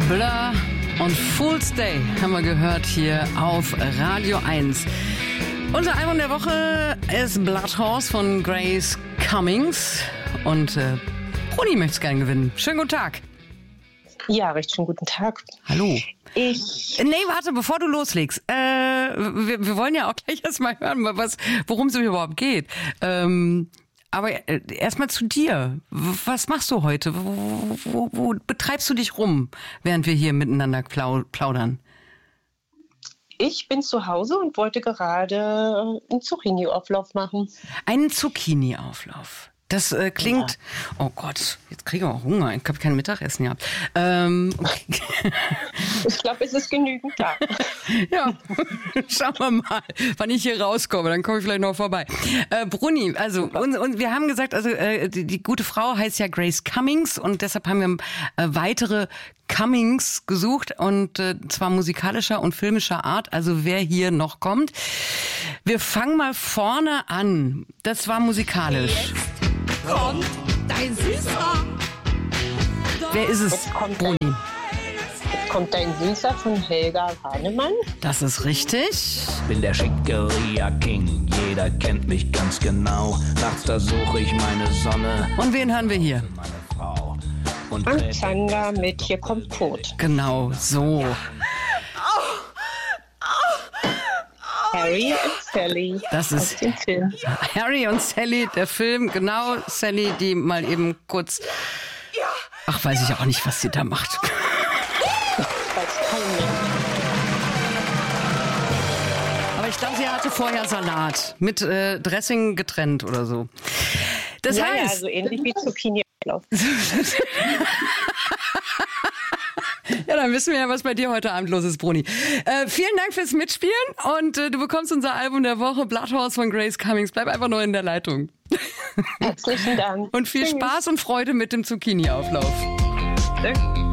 Blur und Fool's Day haben wir gehört hier auf Radio 1. Unser Album der Woche ist Blood Horse von Grace Cummings. Und Bruni möchte es gerne gewinnen. Schönen guten Tag. Ja, recht schönen guten Tag. Hallo. Nee, warte, bevor du loslegst. Wir wollen ja auch gleich erstmal hören, worum es überhaupt geht. Aber erstmal zu dir. Was machst du heute? Wo betreibst du dich rum, während wir hier miteinander plaudern? Ich bin zu Hause und wollte gerade einen Zucchini-Auflauf machen. Einen Zucchini-Auflauf. Das klingt... Ja. Oh Gott, jetzt kriege ich auch Hunger. Ich habe kein Mittagessen gehabt. Ich glaube, es ist genügend da. Ja, schauen wir mal, wann ich hier rauskomme. Dann komme ich vielleicht noch vorbei. Bruni, also und wir haben gesagt, also die gute Frau heißt ja Grace Cummings und deshalb haben wir weitere Cummings gesucht und zwar musikalischer und filmischer Art. Also wer hier noch kommt. Wir fangen mal vorne an. Das war musikalisch. Jetzt kommt dein Süßer. Wer ist es, Bruni? Jetzt kommt dein Süßer von Helga Hahnemann. Das ist richtig. Bin der Schickeria-King, jeder kennt mich ganz genau. Nachts da suche ich meine Sonne. Und wen hören wir hier? Meine Frau. Und Frank Zander mit Hier kommt Tod. Genau, so. Harry und Sally. Das aus ist dem Film. Harry und Sally, der Film. Genau, Sally, die mal eben kurz... Ach, weiß ich auch nicht, was sie da macht. Aber ich glaube, sie hatte vorher Salat mit Dressing getrennt oder so. Das heißt... Ja, so ähnlich wie Zucchini-Auflauf. Ja, dann wissen wir ja, was bei dir heute Abend los ist, Bruni. Vielen Dank fürs Mitspielen und du bekommst unser Album der Woche, Blood Horse von Grace Cummings. Bleib einfach nur in der Leitung. Herzlichen Dank. Und viel Spaß und Freude mit dem Zucchini-Auflauf. Danke.